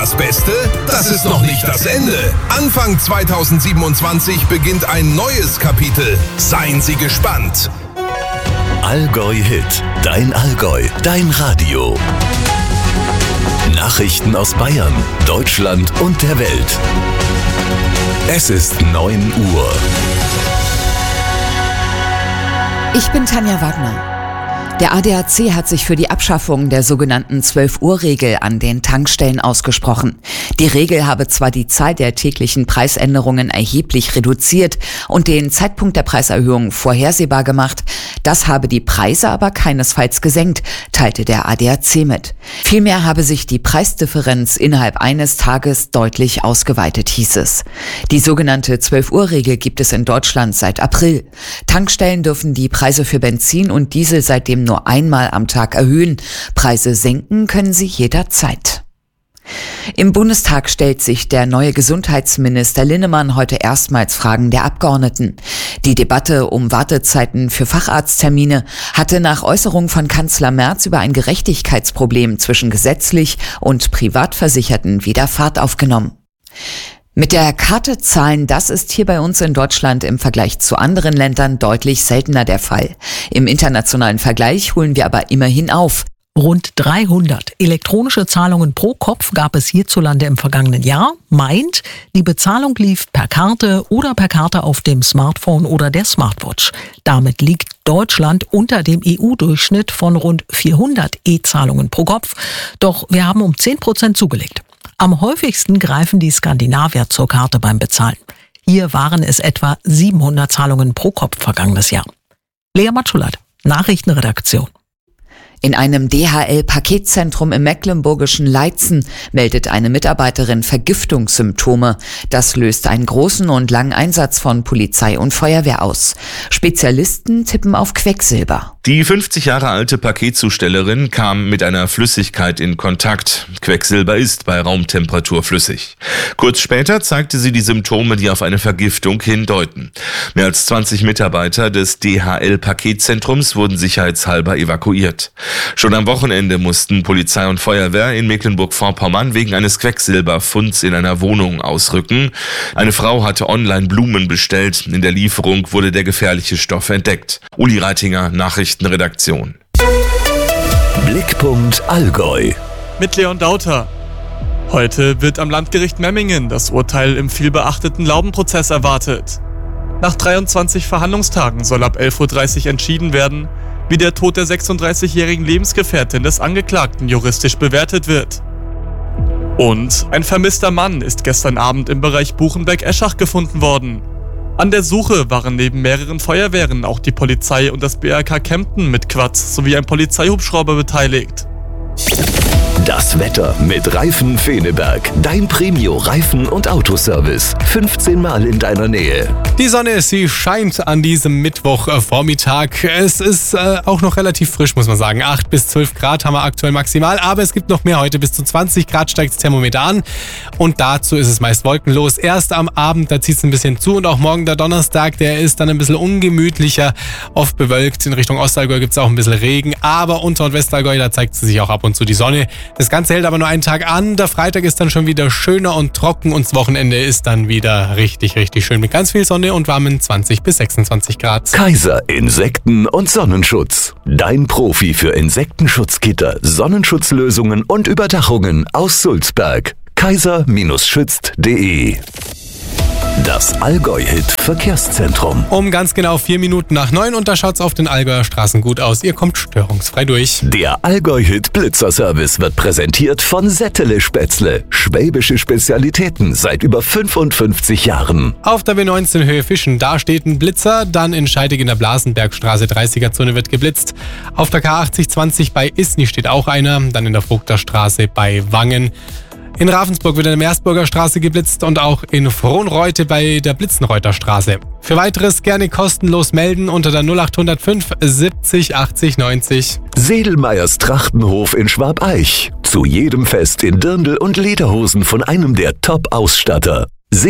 das Beste? Das ist noch nicht das Ende. Anfang 2027 beginnt ein neues Kapitel. Seien Sie gespannt. Allgäu Hit, dein Allgäu, dein Radio. Nachrichten aus Bayern, Deutschland und der Welt. Es ist 9 Uhr. Ich bin Tanja Wagner. Der ADAC hat sich für die Abschaffung der sogenannten 12-Uhr-Regel an den Tankstellen ausgesprochen. Die Regel habe zwar die Zahl der täglichen Preisänderungen erheblich reduziert und den Zeitpunkt der Preiserhöhung vorhersehbar gemacht, das habe die Preise aber keinesfalls gesenkt, teilte der ADAC mit. Vielmehr habe sich die Preisdifferenz innerhalb eines Tages deutlich ausgeweitet, hieß es. Die sogenannte 12-Uhr-Regel gibt es in Deutschland seit April. Tankstellen dürfen die Preise für Benzin und Diesel seitdem nur einmal am Tag erhöhen. Preise senken können sie jederzeit. Im Bundestag stellt sich der neue Gesundheitsminister Linnemann heute erstmals Fragen der Abgeordneten. Die Debatte um Wartezeiten für Facharzttermine hatte nach Äußerungen von Kanzler Merz über ein Gerechtigkeitsproblem zwischen gesetzlich und Privatversicherten wieder Fahrt aufgenommen. Mit der Karte zahlen, das ist hier bei uns in Deutschland im Vergleich zu anderen Ländern deutlich seltener der Fall. Im internationalen Vergleich holen wir aber immerhin auf. Rund 300 elektronische Zahlungen pro Kopf gab es hierzulande im vergangenen Jahr. Meint, die Bezahlung lief per Karte oder per Karte auf dem Smartphone oder der Smartwatch. Damit liegt Deutschland unter dem EU-Durchschnitt von rund 400 E-Zahlungen pro Kopf. Doch wir haben um 10% zugelegt. Am häufigsten greifen die Skandinavier zur Karte beim Bezahlen. Hier waren es etwa 700 Zahlungen pro Kopf vergangenes Jahr. Lea Matschulat, Nachrichtenredaktion. In einem DHL-Paketzentrum im mecklenburgischen Leitzen meldet eine Mitarbeiterin Vergiftungssymptome. Das löst einen großen und langen Einsatz von Polizei und Feuerwehr aus. Spezialisten tippen auf Quecksilber. Die 50 Jahre alte Paketzustellerin kam mit einer Flüssigkeit in Kontakt. Quecksilber ist bei Raumtemperatur flüssig. Kurz später zeigte sie die Symptome, die auf eine Vergiftung hindeuten. Mehr als 20 Mitarbeiter des DHL-Paketzentrums wurden sicherheitshalber evakuiert. Schon am Wochenende mussten Polizei und Feuerwehr in Mecklenburg-Vorpommern wegen eines Quecksilberfunds in einer Wohnung ausrücken. Eine Frau hatte online Blumen bestellt. In der Lieferung wurde der gefährliche Stoff entdeckt. Uli Reitinger, Nachrichtenredaktion. Blickpunkt Allgäu. Mit Leon Dauter. Heute wird am Landgericht Memmingen das Urteil im vielbeachteten Laubenprozess erwartet. Nach 23 Verhandlungstagen soll ab 11:30 Uhr entschieden werden, wie der Tod der 36-jährigen Lebensgefährtin des Angeklagten juristisch bewertet wird. Und ein vermisster Mann ist gestern Abend im Bereich Buchenberg-Eschach gefunden worden. An der Suche waren neben mehreren Feuerwehren auch die Polizei und das BRK Kempten mit Quads sowie ein Polizeihubschrauber beteiligt. Das Wetter mit Reifen Feneberg. Dein Premio-Reifen- und Autoservice. 15 Mal in deiner Nähe. Die Sonne, sie scheint an diesem Mittwochvormittag. Es ist auch noch relativ frisch, muss man sagen. 8 bis 12 Grad haben wir aktuell maximal, aber es gibt noch mehr heute. Bis zu 20 Grad steigt das Thermometer an und dazu ist es meist wolkenlos. Erst am Abend, da zieht es ein bisschen zu und auch morgen der Donnerstag, der ist dann ein bisschen ungemütlicher, oft bewölkt. In Richtung Ostallgäu gibt es auch ein bisschen Regen, aber Unter- und Westallgäu, da zeigt sich auch ab und zu die Sonne. Das Ganze hält aber nur einen Tag an. Der Freitag ist dann schon wieder schöner und trocken und das Wochenende ist dann wieder richtig, richtig schön mit ganz viel Sonne und warmen 20 bis 26 Grad. Kaiser Insekten- und Sonnenschutz. Dein Profi für Insektenschutzgitter, Sonnenschutzlösungen und Überdachungen aus Sulzberg. kaiser-schützt.de. Das Allgäu-Hit-Verkehrszentrum. Um ganz genau 4 Minuten nach 9 und da schaut's auf den Allgäuer Straßen gut aus. Ihr kommt störungsfrei durch. Der Allgäu-Hit-Blitzerservice wird präsentiert von Settele Spätzle. Schwäbische Spezialitäten seit über 55 Jahren. Auf der W19 Höhe Fischen, da steht ein Blitzer. Dann in Scheidegg in der Blasenbergstraße 30er-Zone wird geblitzt. Auf der K8020 bei Isny steht auch einer. Dann in der Vogterstraße bei Wangen. In Ravensburg wird in der Meersburger Straße geblitzt und auch in Frohnreute bei der Blitzenreuther Straße. Für weiteres gerne kostenlos melden unter der 0805 70 80 90. Sedelmeyers Trachtenhof in Schwabeich. Zu jedem Fest in Dirndl und Lederhosen von einem der Top-Ausstatter.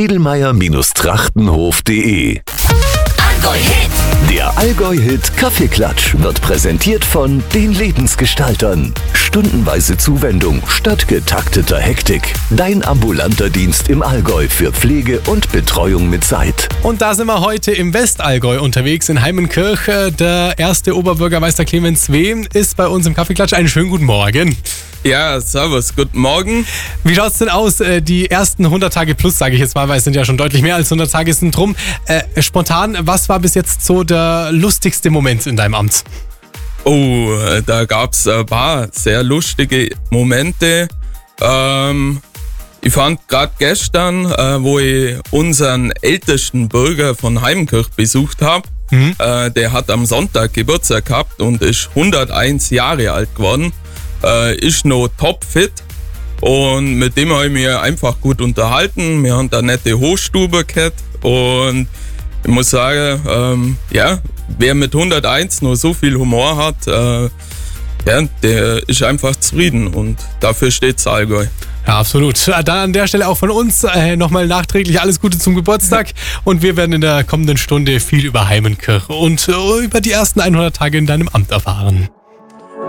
Sedelmeyer-Trachtenhof.de. Allgäu-Hit. Der Allgäu-Hit Kaffeeklatsch wird präsentiert von den Lebensgestaltern. stundenweise Zuwendung statt getakteter Hektik. Dein ambulanter Dienst im Allgäu für Pflege und Betreuung mit Zeit. Und da sind wir heute im Westallgäu unterwegs in Heimenkirch. Der erste Oberbürgermeister Clemens Wehm ist bei uns im Kaffeeklatsch. Einen schönen guten Morgen. Ja, servus, guten Morgen. Wie schaut's denn aus? Die ersten 100 Tage plus, sage ich jetzt mal, weil es sind ja schon deutlich mehr als 100 Tage sind drum. Spontan, was war bis jetzt so der lustigste Moment in deinem Amt? Oh, da gab's ein paar sehr lustige Momente. Ich fand gerade gestern, wo ich unseren ältesten Bürger von Heimenkirch besucht habe, der hat am Sonntag Geburtstag gehabt und ist 101 Jahre alt geworden. Ist noch topfit und mit dem habe ich mich einfach gut unterhalten. Wir haben da nette Hochstube gehabt und ich muss sagen, wer mit 101 nur so viel Humor hat, der ist einfach zufrieden und dafür steht's Allgäu. Ja, absolut. Dann an der Stelle auch von uns nochmal nachträglich alles Gute zum Geburtstag und wir werden in der kommenden Stunde viel über Heimenkirch und über die ersten 100 Tage in deinem Amt erfahren.